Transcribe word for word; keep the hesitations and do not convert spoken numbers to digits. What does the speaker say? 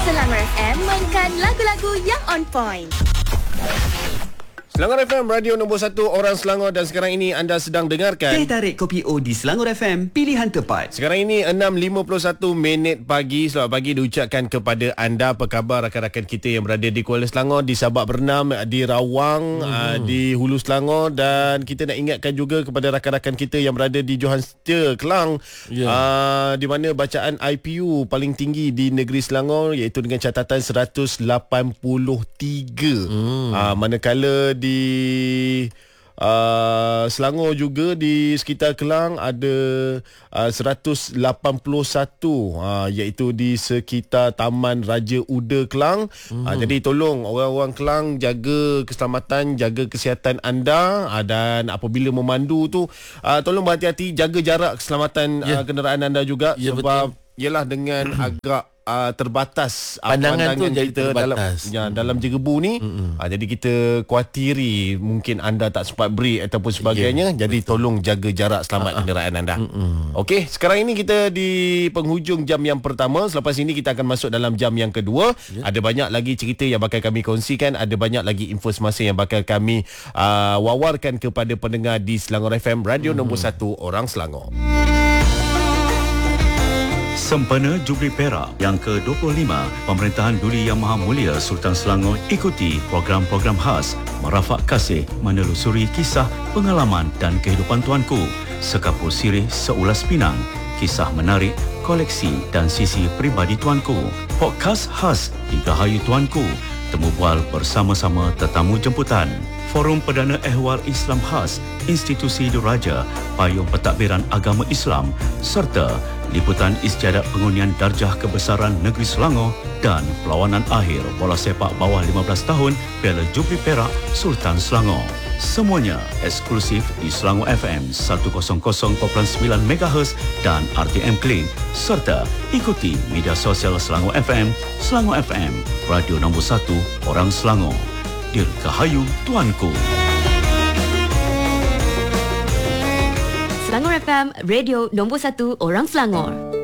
Selangor F M mainkan lagu-lagu yang on point. Selangor F M, radio nombor satu orang Selangor, dan sekarang ini anda sedang dengarkan Teh Tarik Kopi O di Selangor F M, pilihan tepat. Sekarang ini enam lima puluh satu minit pagi. Selamat pagi diucapkan kepada anda. Apa khabar rakan-rakan kita yang berada di Kuala Selangor, di Sabak Bernam, di Rawang, hmm. uh, di Hulu Selangor, dan kita nak ingatkan juga kepada rakan-rakan kita yang berada di Johan Setia, Kelang, yeah. uh, di mana bacaan I P U paling tinggi di negeri Selangor, iaitu dengan catatan seratus lapan puluh tiga. Hmm. Uh, manakala di Di uh, Selangor juga, di sekitar Kelang ada uh, seratus lapan puluh satu, uh, iaitu di sekitar Taman Raja Uda Kelang. hmm. uh, Jadi tolong orang-orang Kelang jaga keselamatan, jaga kesihatan anda, uh, dan apabila memandu tu uh, tolong berhati-hati, jaga jarak keselamatan yeah. uh, kenderaan anda juga, yeah, sebab betul. Ialah dengan agak Uh, terbatas pandangan, pandangan tu kita dalam ya, dalam jegebu ni, uh, jadi kita kuatiri mungkin anda tak sempat break ataupun sebagainya, yeah, jadi betul. Tolong jaga jarak, selamat uh-huh. kenderaan anda. Mm-mm. Okey, sekarang ini kita di penghujung jam yang pertama. Selepas ini kita akan masuk dalam jam yang kedua. Yeah. Ada banyak lagi cerita yang bakal kami kongsikan, ada banyak lagi info semasa yang bakal kami uh, wawarkan kepada pendengar di Selangor F M, radio mm. nombor satu orang Selangor. Sempena Jubli Perak yang ke dua puluh lima Pemerintahan Duli Yang Maha Mulia Sultan Selangor, ikuti program-program khas merafak kasih, menelusuri kisah, pengalaman dan kehidupan tuanku, sekapur sirih seulas Pinang, kisah menarik, koleksi dan sisi peribadi tuanku, podcast khas Dirgahayu Tuanku, temu bual bersama-sama tetamu jemputan, Forum Perdana Ehwal Islam Khas Institusi Diraja, Payung Pentadbiran Agama Islam, serta liputan istiadat pengundian darjah kebesaran negeri Selangor dan perlawanan akhir bola sepak bawah lima belas tahun Piala Jubli Perak Sultan Selangor. Semuanya eksklusif di Selangor F M seratus perpuluhan sembilan megahertz dan R T M Kling, serta ikuti media sosial Selangor F M, Selangor F M, radio nombor satu orang Selangor. Dirgahayu Tuanku. Selangor F M, radio nombor satu orang Selangor.